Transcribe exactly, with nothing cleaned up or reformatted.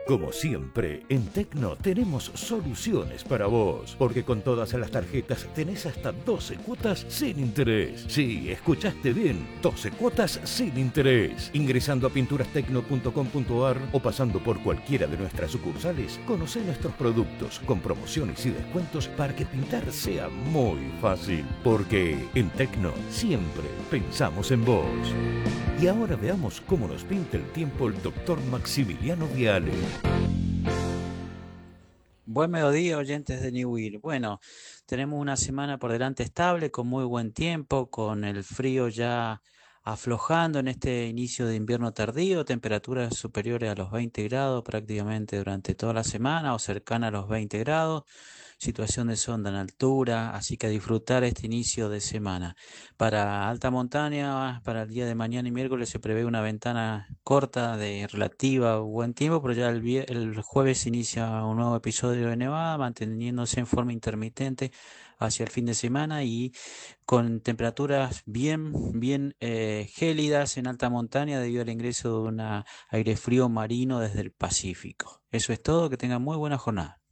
Como siempre, en Tecno tenemos soluciones para vos, porque con todas las tarjetas tenés hasta doce cuotas sin interés. Sí, escuchaste bien, doce cuotas sin interés. Ingresando a pinturas tecno punto com punto ar o pasando por cualquiera de nuestras sucursales, conocé nuestros productos con promociones y descuentos para que pintar sea muy fácil. Porque en Tecno siempre pensamos en vos. Y ahora veamos cómo nos pinta el tiempo el doctor Maximiliano Viale. Buen mediodía, oyentes de New Will. Bueno, tenemos una semana por delante estable, con muy buen tiempo, con el frío ya aflojando en este inicio de invierno tardío, temperaturas superiores a los veinte grados prácticamente durante toda la semana o cercana a los veinte grados, situación de sonda en altura, así que a disfrutar este inicio de semana. Para alta montaña, para el día de mañana y miércoles se prevé una ventana corta de relativa buen tiempo, pero ya el, vie- el jueves inicia un nuevo episodio de nevada, manteniéndose en forma intermitente hacia el fin de semana y con temperaturas bien, bien eh, gélidas en alta montaña debido al ingreso de un aire frío marino desde el Pacífico. Eso es todo, que tengan muy buena jornada.